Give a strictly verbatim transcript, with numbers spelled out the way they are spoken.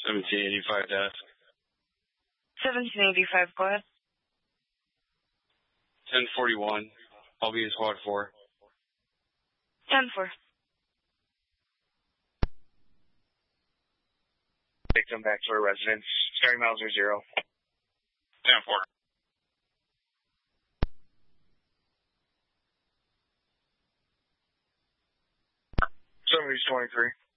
seventeen eighty-five desk. seventeen eighty-five, go ahead. ten forty-one. I'll be in squad four. ten four. Victim back to our residence. Starting miles are zero. ten four. Somebody's twenty-three.